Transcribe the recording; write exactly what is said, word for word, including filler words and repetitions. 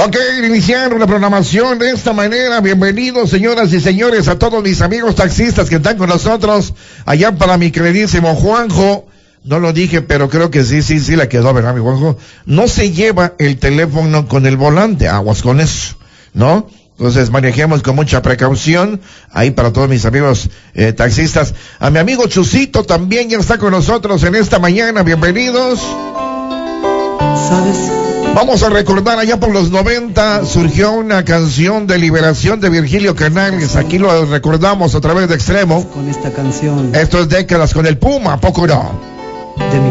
Ok, iniciar una programación de esta manera. Bienvenidos, señoras y señores, a todos mis amigos taxistas que están con nosotros. Allá para mi queridísimo Juanjo. No lo dije, pero creo que sí, sí, sí la quedó, ¿verdad, mi Juanjo? No se lleva el teléfono con el volante. Aguas con eso, ¿no? Entonces manejemos con mucha precaución. Ahí para todos mis amigos eh, taxistas. A mi amigo Chusito también ya está con nosotros en esta mañana. Bienvenidos. ¿Sabes? Vamos a recordar, allá por los noventa surgió una canción de liberación de Virgilio Canales. Aquí lo recordamos a través de Extremo. Con esta canción. Esto es Décadas con el Puma, ¿a poco no?